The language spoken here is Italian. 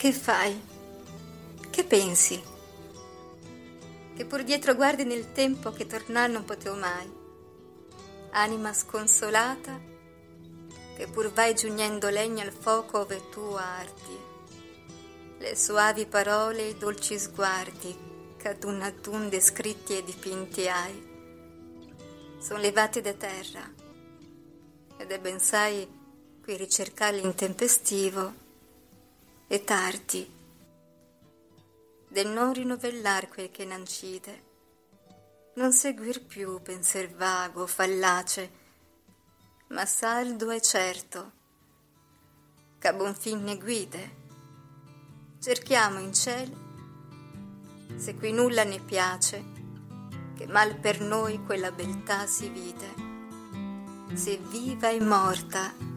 Che fai? Che pensi? Che pur dietro guardi nel tempo che tornar non poteo mai. Anima sconsolata, che pur vai giugnendo legna al fuoco ove tu ardi. Le soavi parole e i dolci sguardi che ad un descritti e dipinti hai son levati da terra ed è ben sai qui ricercarli intempestivo e tardi del non rinovellar quel che n'ancide, non seguir più pensier vago, fallace, ma saldo e certo, ch'a buon fin ne guide. Cerchiamo in ciel, se qui nulla ne piace, che mal per noi quella beltà si vide, se viva e morta